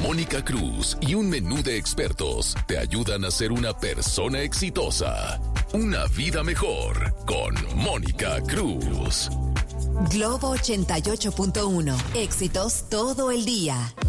Mónica Cruz y un menú de expertos te ayudan a ser una persona exitosa. Una vida mejor con Mónica Cruz. Globo 88.1. Éxitos todo el día.